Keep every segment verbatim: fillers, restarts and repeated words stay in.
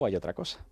hay otra cosa.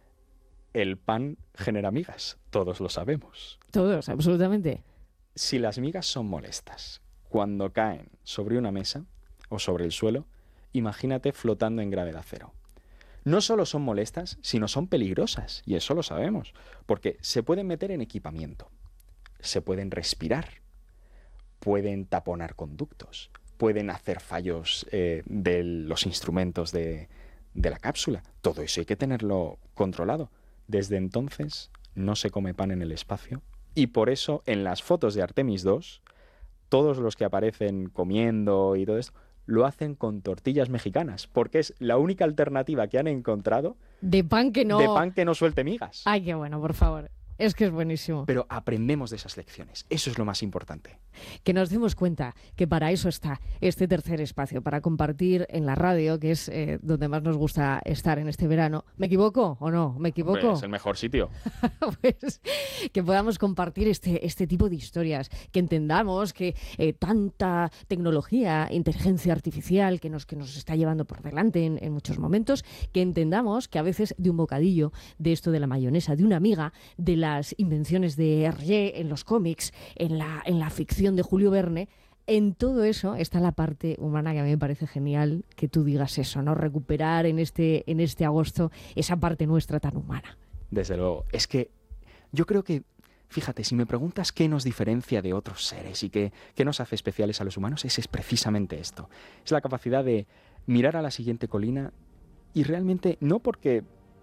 El pan genera migas, todos lo sabemos. Todos, absolutamente. Si las migas son molestas cuando caen sobre una mesa o sobre el suelo, imagínate flotando en gravedad cero. No solo son molestas, sino son peligrosas, y eso lo sabemos, porque se pueden meter en equipamiento, se pueden respirar, pueden taponar conductos, pueden hacer fallos eh, de los instrumentos de, de la cápsula. Todo eso hay que tenerlo controlado. Desde entonces no se come pan en el espacio, y por eso en las fotos de Artemis dos, todos los que aparecen comiendo y todo esto, lo hacen con tortillas mexicanas, porque es la única alternativa que han encontrado de pan que no, de pan que no suelte migas. Ay, qué bueno, por favor. Es que es buenísimo. Pero aprendemos de esas lecciones. Eso es lo más importante. Que nos demos cuenta que para eso está este tercer espacio, para compartir en la radio, que es eh, donde más nos gusta estar en este verano. ¿Me equivoco o no? ¿Me equivoco? Hombre, es el mejor sitio. Pues que podamos compartir este, este tipo de historias, que entendamos que eh, tanta tecnología, inteligencia artificial que nos, que nos está llevando por delante en, en muchos momentos, que entendamos que a veces de un bocadillo, de esto de la mayonesa, de una miga, de la las invenciones de Hergé en los cómics, en la, en la ficción de Julio Verne, en todo eso está la parte humana que a mí me parece genial que tú digas eso, ¿no? Recuperar en este, en este agosto esa parte nuestra tan humana. Desde luego. Es que yo creo que, fíjate, si me preguntas qué nos diferencia de otros seres y qué, qué nos hace especiales a los humanos, ese es precisamente esto. Es la capacidad de mirar a la siguiente colina y realmente no porque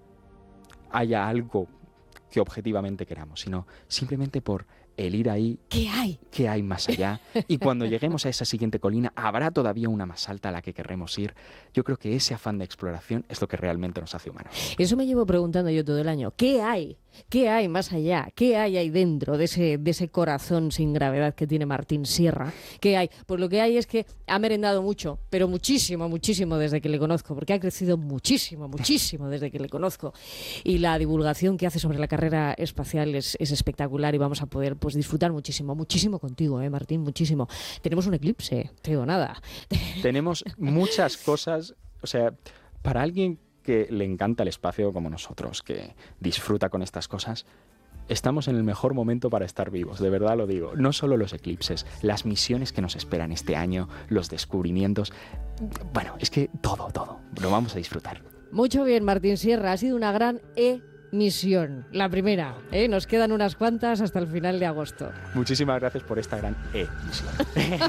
haya algo que objetivamente queramos, sino simplemente por el ir ahí. ¿Qué hay? ¿Qué hay más allá? Y cuando lleguemos a esa siguiente colina, ¿habrá todavía una más alta a la que querremos ir? Yo creo que ese afán de exploración es lo que realmente nos hace humanos. Eso me llevo preguntando yo todo el año. ¿Qué hay? ¿Qué hay más allá? ¿Qué hay ahí dentro de ese, de ese corazón sin gravedad que tiene Martín Sierra? ¿Qué hay? Pues lo que hay es que ha merendado mucho, pero muchísimo, muchísimo desde que le conozco, porque ha crecido muchísimo, muchísimo desde que le conozco. Y la divulgación que hace sobre la carrera espacial es, es espectacular y vamos a poder pues disfrutar muchísimo, muchísimo contigo, ¿eh, Martín? Muchísimo. Tenemos un eclipse, te digo nada. Tenemos muchas cosas, o sea, para alguien que le encanta el espacio como nosotros, que disfruta con estas cosas, estamos en el mejor momento para estar vivos, de verdad lo digo. No solo los eclipses, las misiones que nos esperan este año, los descubrimientos, bueno, es que todo, todo, lo vamos a disfrutar. Mucho bien, Martín Sierra, ha sido una gran emisión, la primera, ¿eh? Nos quedan unas cuantas hasta el final de agosto. Muchísimas gracias por esta gran emisión.